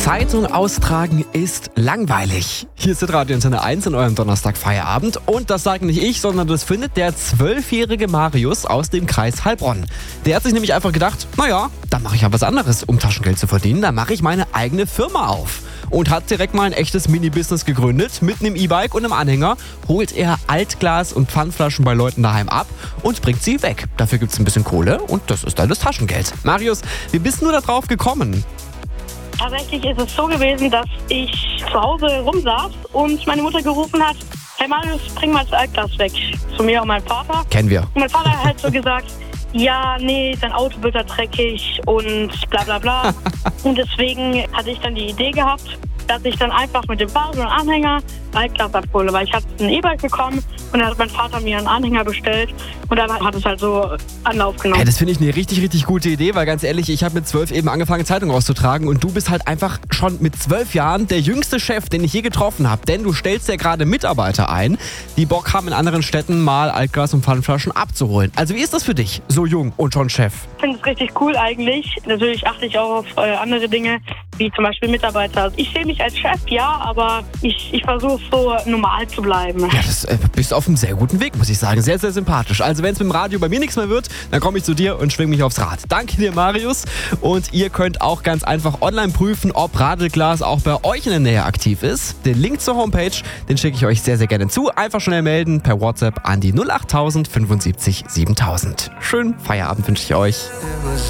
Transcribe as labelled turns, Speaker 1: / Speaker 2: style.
Speaker 1: Zeitung austragen ist langweilig. Hier ist Radio Antenne 1 in eurem Donnerstag-Feierabend. Und das sagt nicht ich, sondern das findet der 12-jährige Marius aus dem Kreis Heilbronn. Der hat sich nämlich einfach gedacht, naja, dann mache ich ja was anderes, um Taschengeld zu verdienen. Dann mache ich meine eigene Firma auf. Und hat direkt mal ein echtes Mini-Business gegründet. Mit einem E-Bike und einem Anhänger holt er Altglas und Pfandflaschen bei Leuten daheim ab und bringt sie weg. Dafür gibt es ein bisschen Kohle und das ist dann das Taschengeld. Marius, wie bist du da drauf gekommen?
Speaker 2: Tatsächlich ist es so gewesen, dass ich zu Hause rumsaß und meine Mutter gerufen hat, hey Marius, bring mal das Altglas weg. Zu mir und meinem Vater.
Speaker 1: Kennen wir.
Speaker 2: Und mein Vater hat halt so gesagt, ja, nee, dein Auto wird da dreckig und bla bla bla. Und deswegen hatte ich dann die Idee gehabt, dass ich dann einfach mit dem Fahrrad und Anhänger Altglas abhole, weil ich hatte ein E-Bike bekommen und dann hat mein Vater mir einen Anhänger bestellt und dann hat es halt so Anlauf genommen.
Speaker 1: Hey, das finde ich eine richtig, richtig gute Idee, weil ganz ehrlich, ich habe mit 12 eben angefangen, Zeitung auszutragen und du bist halt einfach schon mit 12 Jahren der jüngste Chef, den ich je getroffen habe, denn du stellst ja gerade Mitarbeiter ein, die Bock haben, in anderen Städten mal Altglas und Pfandflaschen abzuholen. Also wie ist das für dich, so jung und schon Chef?
Speaker 2: Ich finde es richtig cool eigentlich. Natürlich achte ich auch auf andere Dinge, wie zum Beispiel Mitarbeiter. Also ich sehe mich als Chef, ja, aber ich versuche so normal zu bleiben.
Speaker 1: Ja, das bist auf einem sehr guten Weg, muss ich sagen. Sehr, sehr sympathisch. Also wenn es mit dem Radio bei mir nichts mehr wird, dann komme ich zu dir und schwing mich aufs Rad. Danke dir, Marius. Und ihr könnt auch ganz einfach online prüfen, ob Radelglas auch bei euch in der Nähe aktiv ist. Den Link zur Homepage, den schicke ich euch sehr, sehr gerne zu. Einfach schnell melden per WhatsApp an die 08000 75 7000. Schönen Feierabend wünsche ich euch.